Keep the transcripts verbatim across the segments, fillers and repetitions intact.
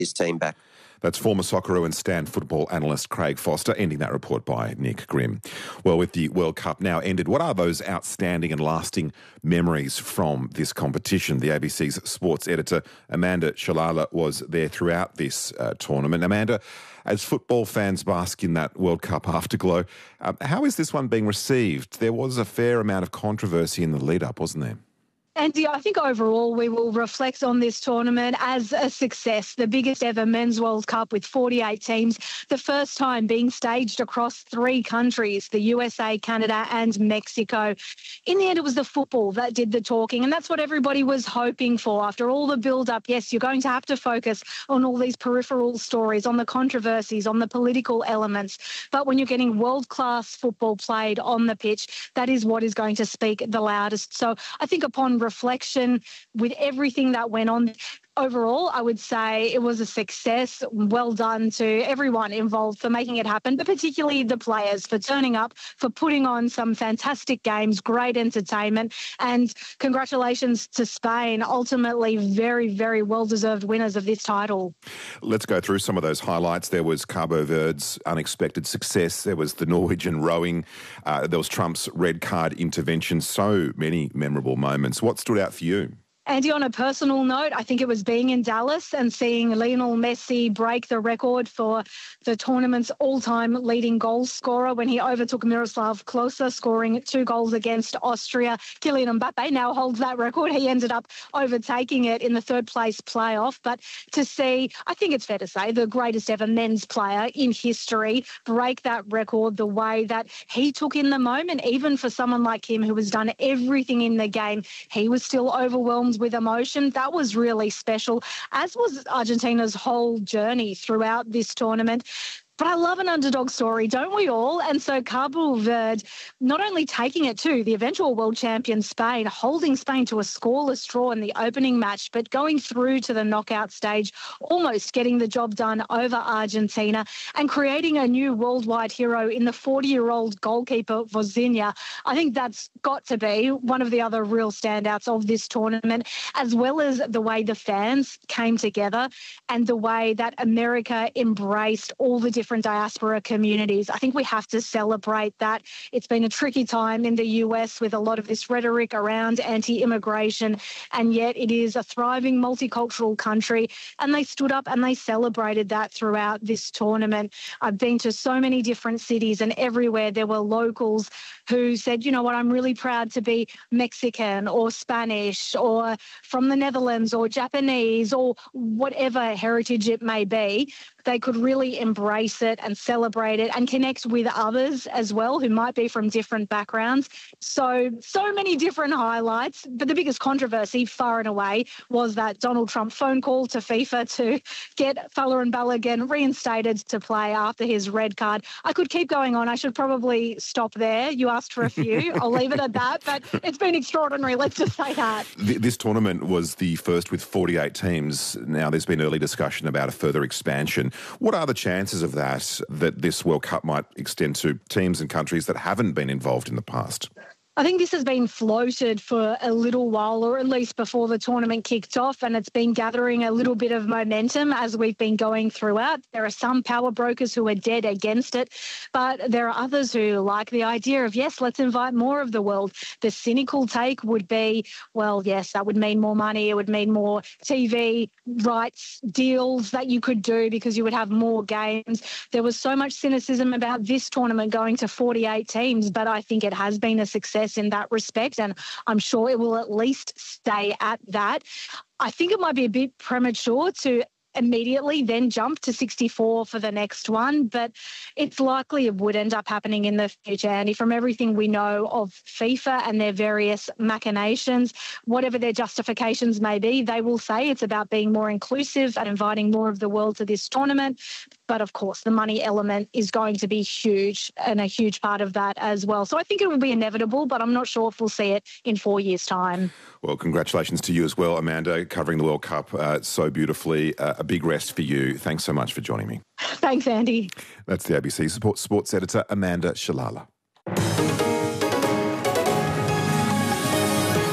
his team back. That's former Socceroo and Stan football analyst Craig Foster, ending that report by Nick Grimm. Well, with the World Cup now ended, what are those outstanding and lasting memories from this competition? The A B C's sports editor, Amanda Shalala, was there throughout this uh, tournament. Amanda, as football fans bask in that World Cup afterglow, uh, how is this one being received? There was a fair amount of controversy in the lead-up, wasn't there? Andy, I think overall we will reflect on this tournament as a success, the biggest ever Men's World Cup with forty-eight teams, the first time being staged across three countries, the U S A, Canada and Mexico. In the end, it was the football that did the talking, and that's what everybody was hoping for. After all the build-up, yes, you're going to have to focus on all these peripheral stories, on the controversies, on the political elements, but when you're getting world-class football played on the pitch, that is what is going to speak the loudest. So I think upon reflection with everything that went on, overall, I would say it was a success. Well done to everyone involved for making it happen, but particularly the players for turning up, for putting on some fantastic games, great entertainment, and congratulations to Spain, ultimately very, very well-deserved winners of this title. Let's go through some of those highlights. There was Cabo Verde's unexpected success. There was the Norwegian rowing. Uh, there was Trump's red card intervention. So many memorable moments. What stood out for you? Andy, on a personal note, I think it was being in Dallas and seeing Lionel Messi break the record for the tournament's all-time leading goal scorer when he overtook Miroslav Klose, scoring two goals against Austria. Kylian Mbappe now holds that record. He ended up overtaking it in the third-place playoff. But to see, I think it's fair to say, the greatest ever men's player in history break that record the way that he took in the moment, even for someone like him who has done everything in the game, he was still overwhelmed with emotion. That was really special, as was Argentina's whole journey throughout this tournament. But I love an underdog story, don't we all? And so Cabo Verde not only taking it to the eventual world champion Spain, holding Spain to a scoreless draw in the opening match, but going through to the knockout stage, almost getting the job done over Argentina and creating a new worldwide hero in the forty-year-old goalkeeper Vozinha. I think that's got to be one of the other real standouts of this tournament, as well as the way the fans came together and the way that America embraced all the different diaspora communities. I think we have to celebrate that. It's been a tricky time in the U S with a lot of this rhetoric around anti-immigration, and yet it is a thriving multicultural country, and they stood up and they celebrated that throughout this tournament. I've been to so many different cities, and everywhere there were locals who said, you know what, I'm really proud to be Mexican or Spanish or from the Netherlands or Japanese or whatever heritage it may be. They could really embrace it and celebrate it and connect with others as well who might be from different backgrounds. So, so many different highlights. But the biggest controversy, far and away, was that Donald Trump phone call to FIFA to get Folarin Balogun reinstated to play after his red card. I could keep going on. I should probably stop there. You asked for a few. I'll leave it at that. But it's been extraordinary, let's just say that. This tournament was the first with forty-eight teams. Now, there's been early discussion about a further expansion. What are the chances of that, that this World Cup might extend to teams and countries that haven't been involved in the past? I think this has been floated for a little while, or at least before the tournament kicked off, and it's been gathering a little bit of momentum as we've been going throughout. There are some power brokers who are dead against it, but there are others who like the idea of, yes, let's invite more of the world. The cynical take would be, well, yes, that would mean more money. It would mean more T V rights deals that you could do because you would have more games. There was so much cynicism about this tournament going to forty-eight teams, but I think it has been a success in that respect, and I'm sure it will at least stay at that. I think it might be a bit premature to immediately then jump to sixty-four for the next one, but it's likely it would end up happening in the future, Andy. From everything we know of FIFA and their various machinations, whatever their justifications may be, they will say it's about being more inclusive and inviting more of the world to this tournament. But of course, the money element is going to be huge and a huge part of that as well. So I think it will be inevitable, but I'm not sure if we'll see it in four years' time. Well, congratulations to you as well, Amanda, covering the World Cup uh, so beautifully. Uh, a big rest for you. Thanks so much for joining me. Thanks, Andy. That's the A B C Sports, Sports editor, Amanda Shalala.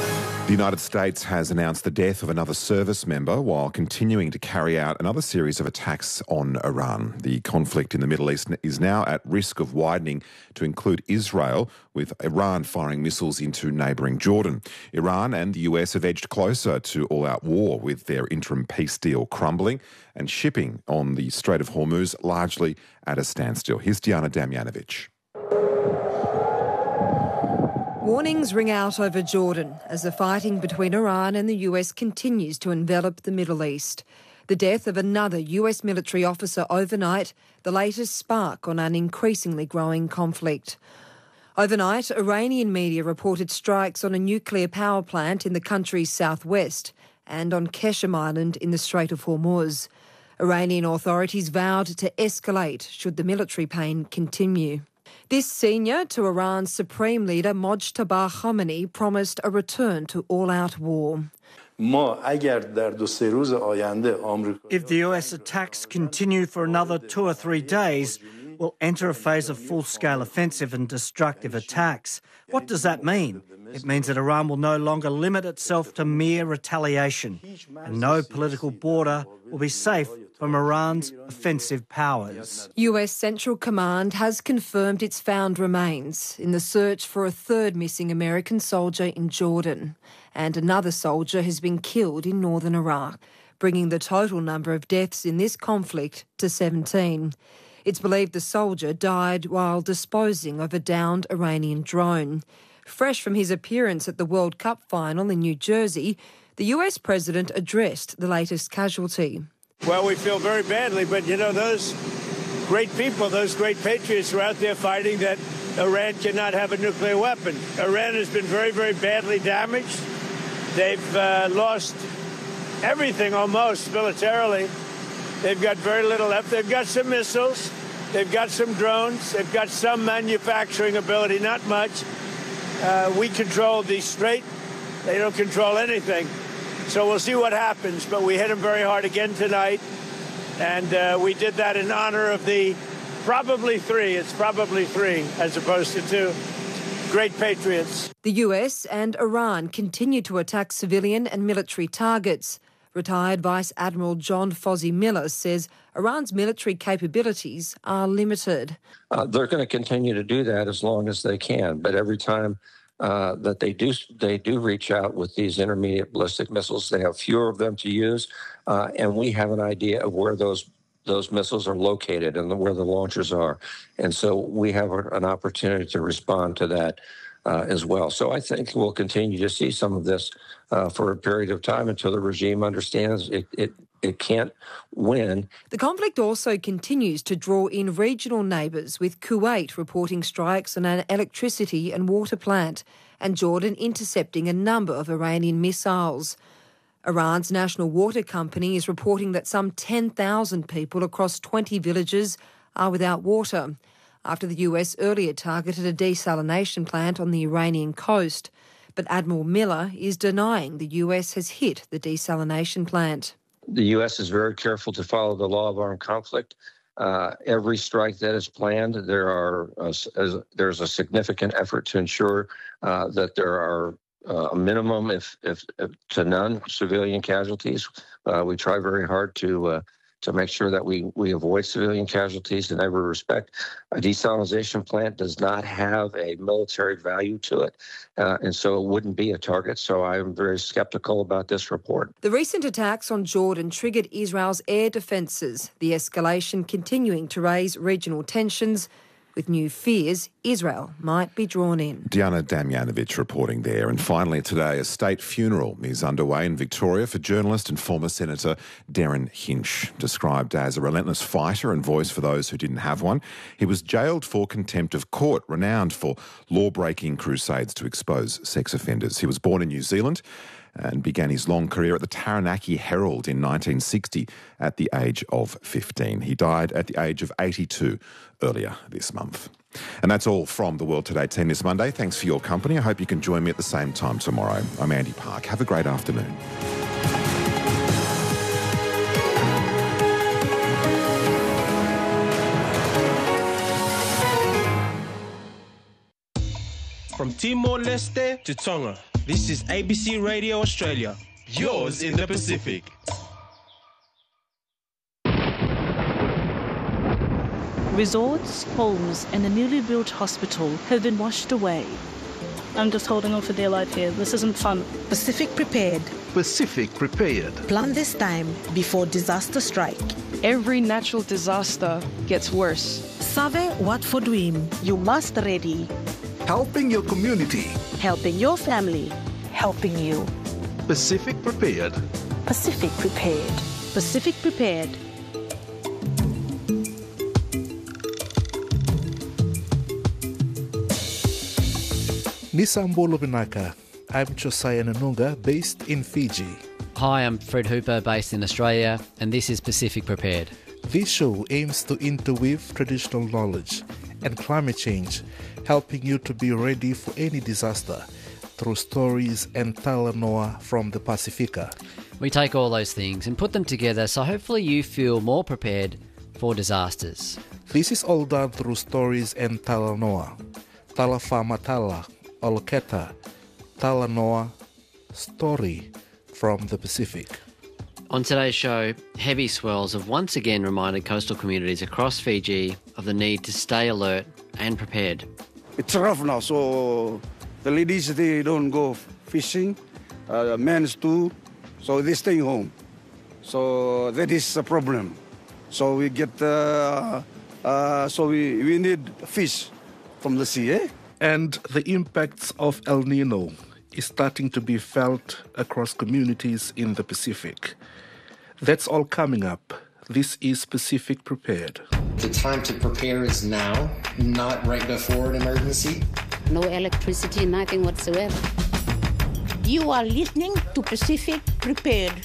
The United States has announced the death of another service member while continuing to carry out another series of attacks on Iran. The conflict in the Middle East is now at risk of widening to include Israel, with Iran firing missiles into neighbouring Jordan. Iran and the U S have edged closer to all-out war, with their interim peace deal crumbling and shipping on the Strait of Hormuz largely at a standstill. Here's Diana Damjanovic. Warnings ring out over Jordan as the fighting between Iran and the U S continues to envelop the Middle East. The death of another U S military officer overnight, the latest spark on an increasingly growing conflict. Overnight, Iranian media reported strikes on a nuclear power plant in the country's southwest and on Qeshm Island in the Strait of Hormuz. Iranian authorities vowed to escalate should the military pain continue. This senior to Iran's supreme leader Mojtaba Khamenei promised a return to all-out war. If the U S attacks continue for another two or three days, we'll enter a phase of full-scale offensive and destructive attacks. What does that mean? It means that Iran will no longer limit itself to mere retaliation, and no political border will be safe from Iran's offensive powers. U S Central Command has confirmed it's found remains in the search for a third missing American soldier in Jordan, and another soldier has been killed in northern Iraq, bringing the total number of deaths in this conflict to seventeen. It's believed the soldier died while disposing of a downed Iranian drone. Fresh from his appearance at the World Cup final in New Jersey, the U S president addressed the latest casualty. Well, we feel very badly, but, you know, those great people, those great patriots are out there fighting that Iran cannot have a nuclear weapon. Iran has been very, very badly damaged. They've uh, lost everything almost militarily. They've got very little left. They've got some missiles. They've got some drones. They've got some manufacturing ability, not much. Uh, we control the strait. They don't control anything. So we'll see what happens. But we hit them very hard again tonight. And uh, we did that in honor of the probably three. It's probably three as opposed to two. Great patriots. The U S and Iran continue to attack civilian and military targets. Retired Vice Admiral John Fozzie Miller says Iran's military capabilities are limited. Uh, they're going to continue to do that as long as they can. But every time uh, that they do they do reach out with these intermediate ballistic missiles, they have fewer of them to use. Uh, and we have an idea of where those those missiles are located and where the launchers are. And so we have an opportunity to respond to that uh, as well. So I think we'll continue to see some of this uh, for a period of time until the regime understands it, it, it can't win. The conflict also continues to draw in regional neighbours, with Kuwait reporting strikes on an electricity and water plant and Jordan intercepting a number of Iranian missiles. Iran's national water company is reporting that some ten thousand people across twenty villages are without water, after the U S earlier targeted a desalination plant on the Iranian coast. But Admiral Miller is denying the U S has hit the desalination plant. The U S is very careful to follow the law of armed conflict. Uh, every strike that is planned, there are uh, as, there's a significant effort to ensure uh, that there are Uh, a minimum, if, if, if to none, civilian casualties. Uh, we try very hard to uh, to make sure that we, we avoid civilian casualties in every respect. A desalination plant does not have a military value to it, uh, and so it wouldn't be a target. So I'm very skeptical about this report. The recent attacks on Jordan triggered Israel's air defences, the escalation continuing to raise regional tensions. With new fears, Israel might be drawn in. Diana Damjanovic reporting there. And finally today, a state funeral is underway in Victoria for journalist and former Senator Derryn Hinch. Described as a relentless fighter and voice for those who didn't have one, he was jailed for contempt of court, renowned for law-breaking crusades to expose sex offenders. He was born in New Zealand and began his long career at the Taranaki Herald in nineteen sixty at the age of fifteen. He died at the age of eighty-two earlier this month. And that's all from the World Today team this Monday. Thanks for your company. I hope you can join me at the same time tomorrow. I'm Andy Park. Have a great afternoon. From Timor-Leste to Tonga, This is A B C Radio Australia, yours in the Pacific. Resorts, homes and a newly built hospital have been washed away. I'm just holding on for dear life here. This isn't fun. Pacific Prepared. Pacific Prepared. Plan this time before disaster strike. Every natural disaster gets worse. Save what for dream. You must ready. Helping your community. Helping your family. Helping you. Pacific Prepared. Pacific Prepared. Pacific Prepared. Nisambolo Binaka. I'm Josiah Nanunga, based in Fiji. Hi, I'm Fred Hooper, based in Australia, and this is Pacific Prepared. This show aims to interweave traditional knowledge and climate change, helping you to be ready for any disaster through stories and talanoa from the Pacifica. We take all those things and put them together so hopefully you feel more prepared for disasters. This is all done through stories and talanoa. Talafama-tala, Oloketa, talanoa, story from the Pacific. On today's show, heavy swells have once again reminded coastal communities across Fiji of the need to stay alert and prepared. It's rough now, so the ladies, they don't go fishing, uh, men's too, so they stay home. So that is a problem. So we get, uh, uh, so we, we need fish from the sea, eh? And the impacts of El Nino is starting to be felt across communities in the Pacific. That's all coming up. This is Pacific Prepared. The time to prepare is now, not right before an emergency. No electricity, nothing whatsoever. You are listening to Pacific Prepared.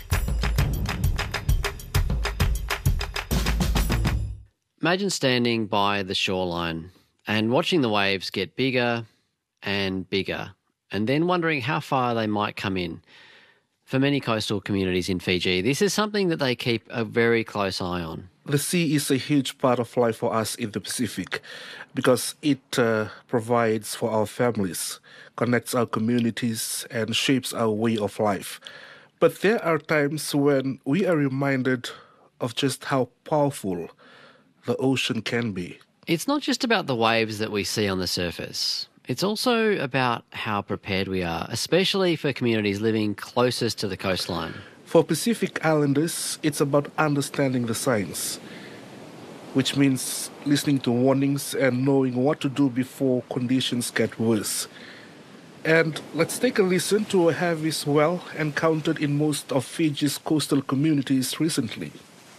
Imagine standing by the shoreline and watching the waves get bigger and bigger, and then wondering how far they might come in. For many coastal communities in Fiji, this is something that they keep a very close eye on. The sea is a huge part of life for us in the Pacific because it uh, provides for our families, connects our communities, and shapes our way of life. But there are times when we are reminded of just how powerful the ocean can be. It's not just about the waves that we see on the surface. It's also about how prepared we are, especially for communities living closest to the coastline. For Pacific Islanders, it's about understanding the signs, which means listening to warnings and knowing what to do before conditions get worse. And let's take a listen to a heavy swell encountered in most of Fiji's coastal communities recently.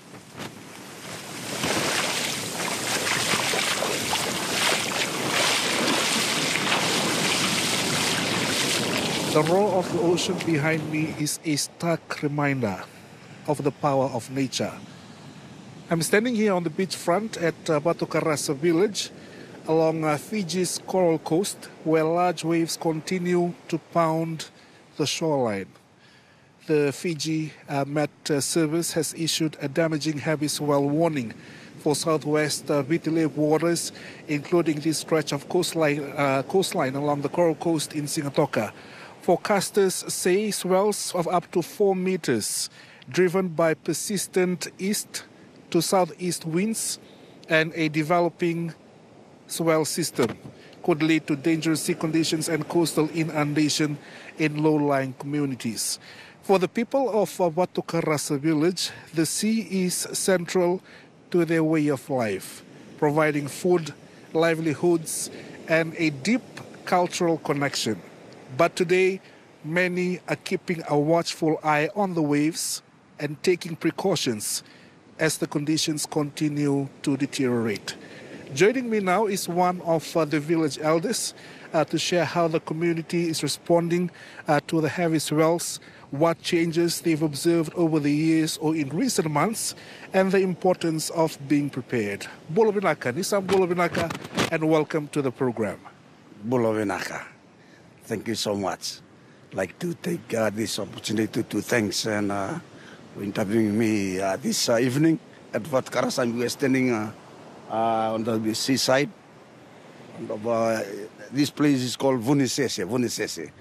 The roar of the ocean behind me is a stark reminder of the power of nature. I'm standing here on the beachfront at uh, Batu Karasa village along uh, Fiji's coral coast, where large waves continue to pound the shoreline. The Fiji uh, Met uh, Service has issued a damaging heavy swell warning for southwest uh, Viti Levu waters, including this stretch of coastline, uh, coastline along the coral coast in Sigatoka. Forecasters say swells of up to four meters, driven by persistent east to southeast winds and a developing swell system, could lead to dangerous sea conditions and coastal inundation in low-lying communities. For the people of uh, Batu Karasa village, the sea is central to their way of life, providing food, livelihoods, and a deep cultural connection. But today, many are keeping a watchful eye on the waves and taking precautions as the conditions continue to deteriorate. Joining me now is one of uh, the village elders uh, to share how the community is responding uh, to the heavy swells, what changes they've observed over the years or in recent months, and the importance of being prepared. Bolo Binaka, Nisam Bolo Binaka, and welcome to the program. Bolo Binaka. Thank you so much. I'd like to take uh, this opportunity to thanks and uh, for interviewing me uh, this uh, evening at Batu Karasa. We are standing uh, uh, on the seaside. And, uh, this place is called Vunisese. Vunisese.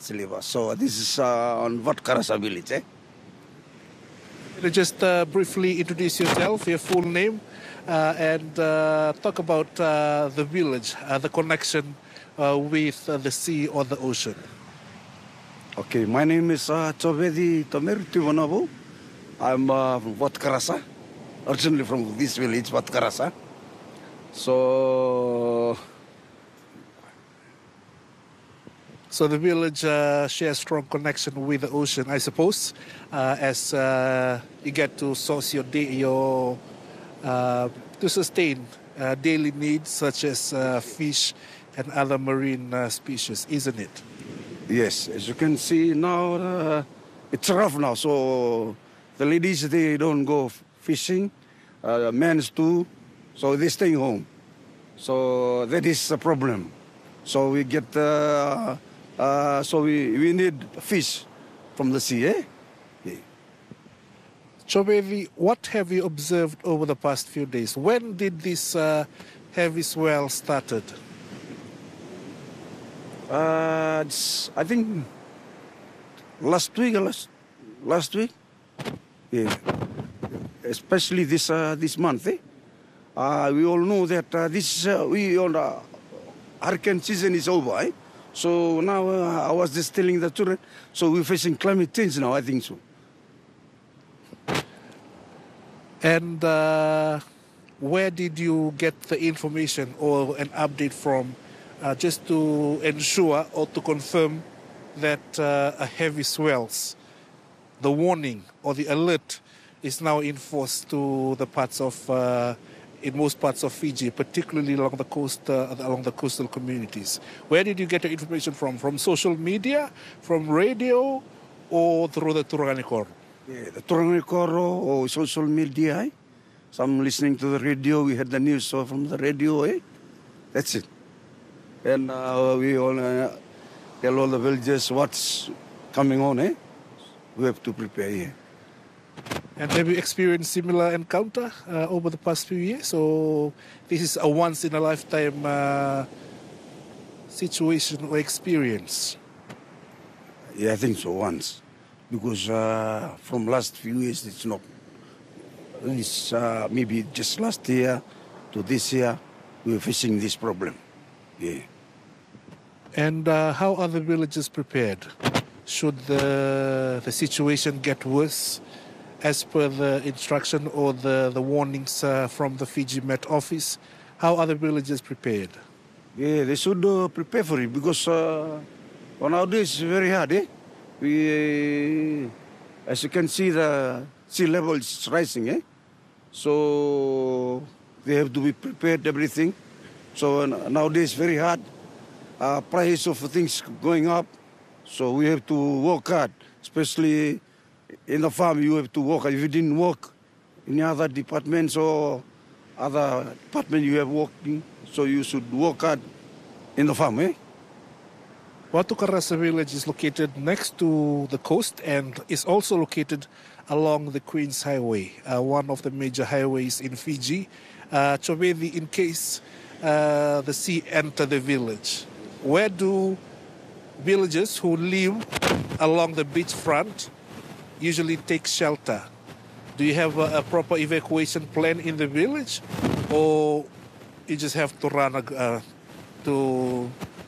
Siliva. So this is uh, on Vatkarasa village. Eh? Can you just uh, briefly introduce yourself, your full name, uh, and uh, talk about uh, the village, uh, the connection uh, with uh, the sea or the ocean? Okay, my name is uh, Chobedi Tomer Tivanabu. I'm uh, from Vatkarasa, originally from this village, Vatkarasa. So... So the village uh, shares strong connection with the ocean, I suppose, uh, as uh, you get to source your day, your uh, to sustain uh, daily needs such as uh, fish and other marine uh, species, isn't it? Yes, as you can see now, uh, it's rough now. So the ladies, they don't go fishing, uh, men too, so they stay home. So that is a problem. So we get. Uh, Uh, so we, we need fish from the sea, eh? Yeah. Chobedi, what have you observed over the past few days? When did this uh, heavy swell started? Uh, it's, I think last week, last last week, yeah. Especially this uh, this month, eh? Uh, we all know that uh, this uh, we on the hurricane season is over, eh? So now uh, I was just telling the children, so we're facing climate change now, I think so. And uh, where did you get the information or an update from uh, just to ensure or to confirm that uh, a heavy swells, the warning or the alert is now enforced to the parts of, uh, in most parts of Fiji, particularly along the coast, uh, along the coastal communities. Where did you get your information from? From social media, from radio, or through the Turangani Koro? Yeah, the Turangani Koro or social media. Eh? Some listening to the radio, we had the news so from the radio. Eh? That's it. And uh, we all uh, tell all the villagers what's coming on. Eh? We have to prepare here. Yeah. And have you experienced similar encounter uh, over the past few years? So this is a once-in-a-lifetime uh, situation or experience? Yeah, I think so, once. Because uh, from last few years, it's not. It's uh, maybe just last year to this year, we're facing this problem. Yeah. And uh, how are the villages prepared? Should the, the situation get worse? As per the instruction or the, the warnings uh, from the Fiji Met Office, how are the villagers prepared? Yeah, they should uh, prepare for it because uh, well, nowadays it's very hard. Eh? We, uh, as you can see, the sea level is rising. Eh? So they have to be prepared, everything. So uh, nowadays it's very hard. Uh, price of things going up. So we have to work hard, especially in the farm. You have to work. If you didn't work in other departments or other department you have working, so you should work hard in the farm, eh? Watu Karasa village is located next to the coast and is also located along the Queen's Highway, uh, one of the major highways in Fiji. Uh, Chobedi, in case uh, the sea enter the village, where do villagers who live along the beachfront usually take shelter? Do you have a, a proper evacuation plan in the village, or you just have to run uh, to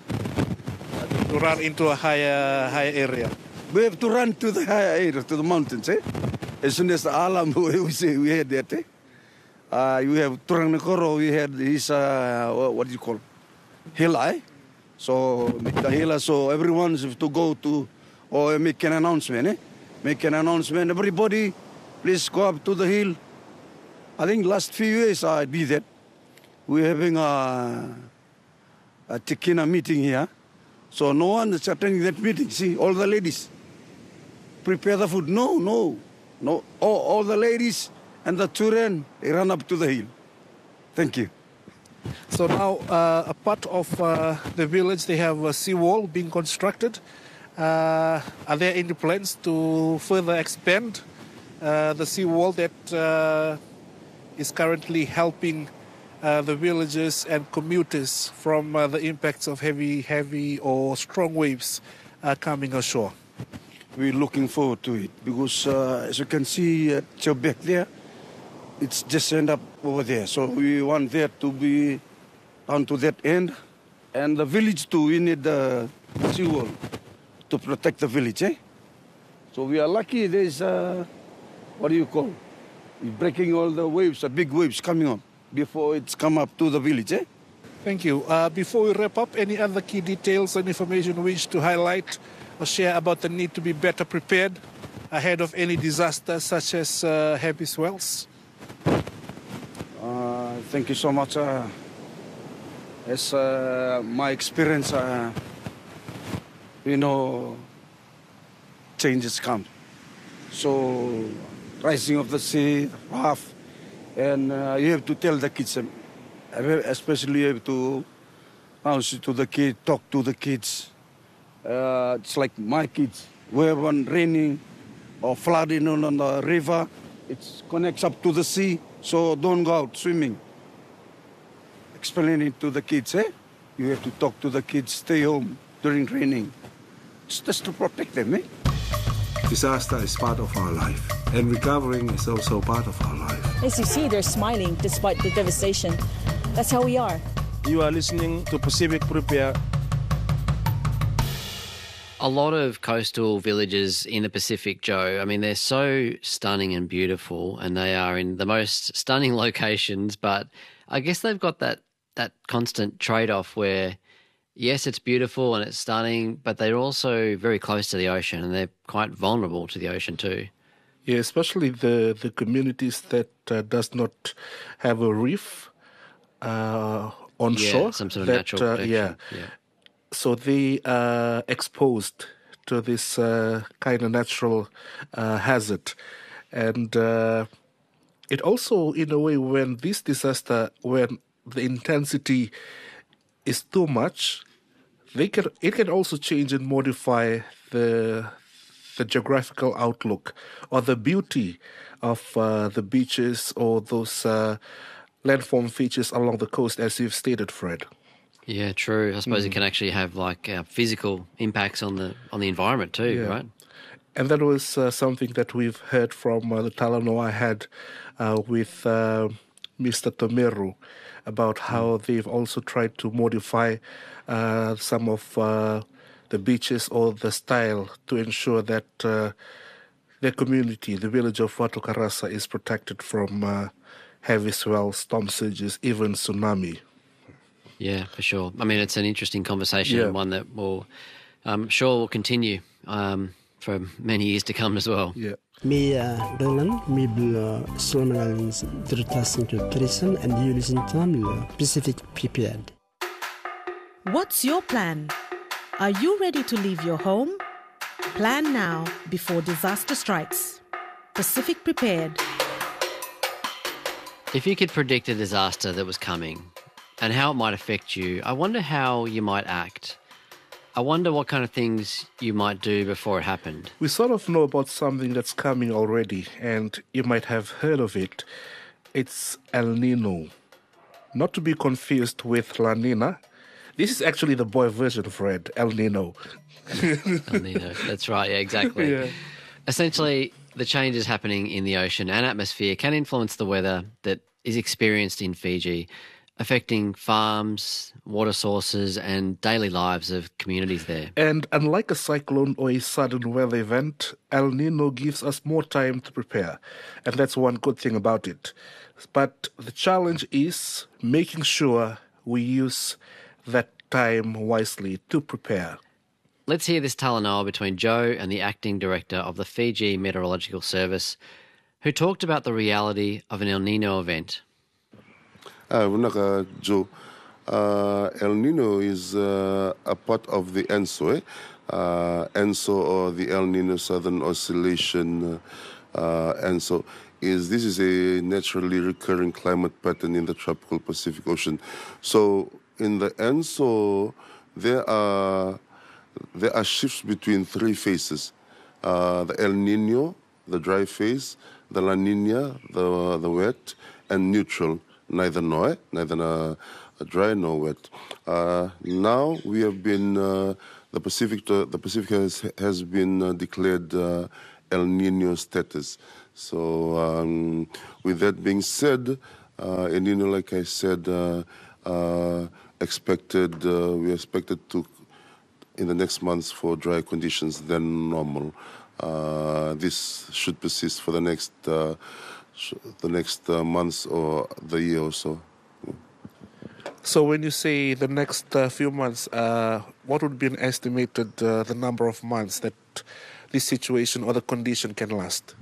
to run into a higher higher area? We have to run to the higher area, to the mountains. Eh? As soon as the alarm, we say we had that. Eh? Uh, you have Turangani Koro. We had his uh, what do you call hila? Eh? So the hila. So everyone has to go to or make an announcement. Eh? Make an announcement. Everybody, please go up to the hill. I think last few years I did that. We're having a, a Tikina meeting here. So no one is attending that meeting. See, all the ladies prepare the food. No, no, no. All, all the ladies and the children, they run up to the hill. Thank you. So now uh, a part of uh, the village, they have a seawall being constructed. Uh, are there any plans to further expand uh, the seawall that uh, is currently helping uh, the villagers and commuters from uh, the impacts of heavy, heavy or strong waves uh, coming ashore? We're looking forward to it because, uh, as you can see, uh, back there, it's just end up over there. So we want there to be down to that end. And the village too, we need the seawall to protect the village, eh? So we are lucky there's, uh, what do you call? We're breaking all the waves, the big waves coming up before it's come up to the village, eh? Thank you. Uh, before we wrap up, any other key details and information you wish to highlight or share about the need to be better prepared ahead of any disaster such as uh, heavy swells? Uh, thank you so much. Uh, as uh, my experience, uh, you know, changes come. So, rising of the sea, rough, and uh, you have to tell the kids, um, especially you have to announce to the kids, talk to the kids. Uh, it's like my kids, wherever raining or flooding on the river, it connects up to the sea, so don't go out swimming. Explaining to the kids, eh? You have to talk to the kids, stay home during raining. It's just to protect them, eh? Disaster is part of our life, and recovering is also part of our life. As you see, they're smiling despite the devastation. That's how we are. You are listening to Pacific Prepare. A lot of coastal villages in the Pacific, Joe, I mean, they're so stunning and beautiful, and they are in the most stunning locations, but I guess they've got that, that constant trade-off where, yes, it's beautiful and it's stunning, but they're also very close to the ocean, and they're quite vulnerable to the ocean too. Yeah, especially the, the communities that uh, does not have a reef uh, onshore. Yeah, some sort of that, natural uh, protection. yeah. yeah. So they are exposed to this uh, kind of natural uh, hazard. And uh, it also, in a way, when this disaster, when the intensity is too much, they can it can also change and modify the the geographical outlook or the beauty of uh, the beaches or those uh, landform features along the coast, as you've stated, Fred. Yeah, true. I suppose Mm. it can actually have like uh, physical impacts on the on the environment too, Yeah. right? And that was uh, something that we've heard from uh, the Talanoa I had uh, with uh, Mister Tomeru about how they've also tried to modify uh, some of uh, the beaches or the style to ensure that uh, their community, the village of Watu Karasa, is protected from uh, heavy swells, storm surges, even tsunami. Yeah, for sure. I mean, it's an interesting conversation, Yeah. and one that will, I'm sure, will continue um, for many years to come as well. Yeah. Me Dylan, me bla Solomon Drutasin to Trison, and you listen to Pacific Prepared. What's your plan? Are you ready to leave your home? Plan now before disaster strikes. Pacific Prepared. If you could predict a disaster that was coming and how it might affect you, I wonder how you might act. I wonder what kind of things you might do before it happened. We sort of know about something that's coming already, and you might have heard of it. It's El Nino. Not to be confused with La Nina. This is actually the boy version, Fred, El Nino. El Nino, that's right, yeah, exactly. Yeah. Essentially, the changes happening in the ocean and atmosphere can influence the weather that is experienced in Fiji, affecting farms, water sources, and daily lives of communities there. And unlike a cyclone or a sudden weather event, El Nino gives us more time to prepare. And that's one good thing about it. But the challenge is making sure we use that time wisely to prepare. Let's hear this talanoa between Joe and the acting director of the Fiji Meteorological Service, who talked about the reality of an El Nino event. Uh, Joe, uh, El Nino is uh, a part of the ENSO, eh? uh, ENSO, or the El Nino Southern Oscillation. Uh, ENSO is this is a naturally recurring climate pattern in the tropical Pacific Ocean. So in the ENSO, there are there are shifts between three phases: uh, the El Nino, the dry phase; the La Nina, the the wet; and neutral, neither no, neither uh, dry nor wet. Uh, now we have been uh, the Pacific. Uh, the Pacific has has been uh, declared uh, El Nino status. So um, with that being said, uh, El Nino, like I said, uh, uh, expected uh, we expected to in the next months for dry conditions than normal. Uh, this should persist for the next uh, sh- the next uh, months or the year or so. So when you say the next uh, few months, uh, what would be an estimated uh, the number of months that this situation or the condition can last?